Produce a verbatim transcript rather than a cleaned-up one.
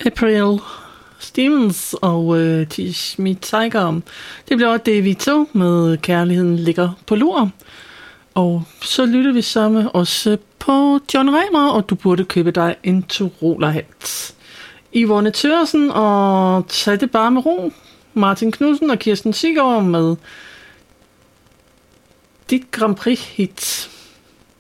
April Stevens og øh, Teach Me Tiger. Det bliver De Vito med Kærligheden ligger på lur. Og så lytter vi sammen også på John Reimer, og du burde købe dig en Tyrolerhat. Yvonne Thøgersen og Tag det bare med ro. Martin Knudsen og Kirsten Siggaard med dit Grand Prix hit.